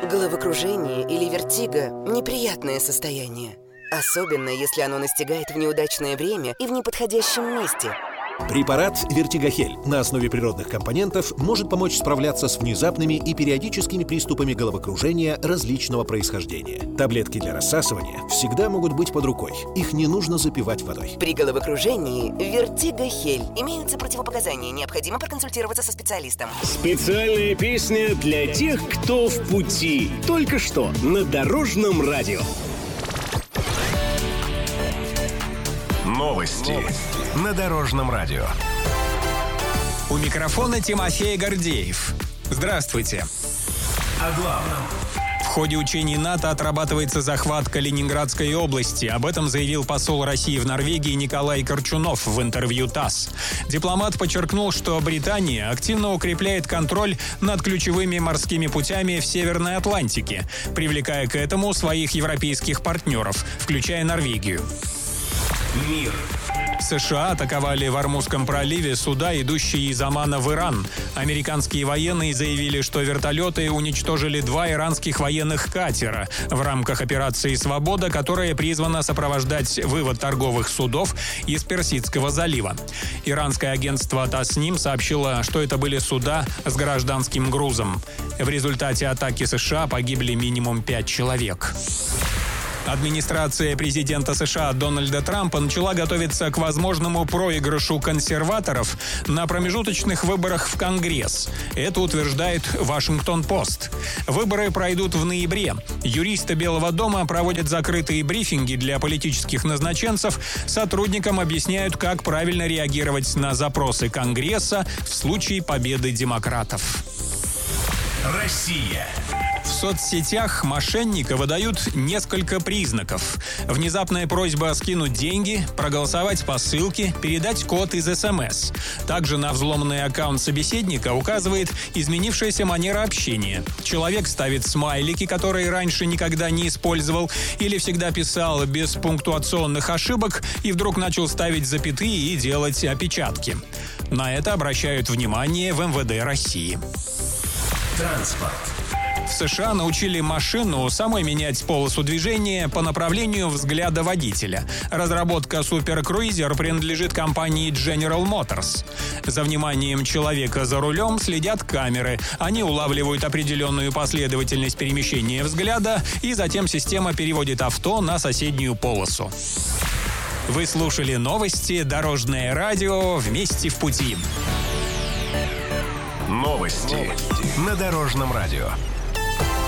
Головокружение или вертиго – неприятное состояние. Особенно, если оно настигает в неудачное время и в неподходящем месте. Препарат «Вертигохель» на основе природных компонентов может помочь справляться с внезапными и периодическими приступами головокружения различного происхождения. Таблетки для рассасывания всегда могут быть под рукой. Их не нужно запивать водой. При головокружении «Вертигохель» имеются противопоказания. Необходимо проконсультироваться со специалистом. Специальная песня для тех, кто в пути. Только что на Дорожном радио. Новости на Дорожном радио. У микрофона Тимофей Гордеев. Здравствуйте. О главном. В ходе учений НАТО отрабатывается захват Калининградской области. Об этом заявил посол России в Норвегии Николай Корчунов в интервью ТАСС. Дипломат подчеркнул, что Британия активно укрепляет контроль над ключевыми морскими путями в Северной Атлантике, привлекая к этому своих европейских партнеров, включая Норвегию. Мир. США атаковали в Ормузском проливе суда, идущие из Омана в Иран. Американские военные заявили, что вертолеты уничтожили 2 иранских военных катера в рамках операции «Свобода», которая призвана сопровождать вывод торговых судов из Персидского залива. Иранское агентство Тасним сообщило, что это были суда с гражданским грузом. В результате атаки США погибли минимум 5 человек. Администрация президента США Дональда Трампа начала готовиться к возможному проигрышу консерваторов на промежуточных выборах в Конгресс. Это утверждает Вашингтон-Пост. Выборы пройдут в ноябре. Юристы Белого дома проводят закрытые брифинги для политических назначенцев. Сотрудникам объясняют, как правильно реагировать на запросы Конгресса в случае победы демократов. Россия. В соцсетях мошенника выдают несколько признаков. Внезапная просьба скинуть деньги, проголосовать по ссылке, передать код из СМС. Также на взломанный аккаунт собеседника указывает изменившаяся манера общения. Человек ставит смайлики, которые раньше никогда не использовал, или всегда писал без пунктуационных ошибок, и вдруг начал ставить запятые и делать опечатки. На это обращают внимание в МВД России. Транспорт. В США научили машину самой менять полосу движения по направлению взгляда водителя. Разработка суперкруизер принадлежит компании General Motors. За вниманием человека за рулем следят камеры. Они улавливают определенную последовательность перемещения взгляда, и затем система переводит авто на соседнюю полосу. Вы слушали новости «Дорожное радио» вместе в пути. Новости на Дорожном радио.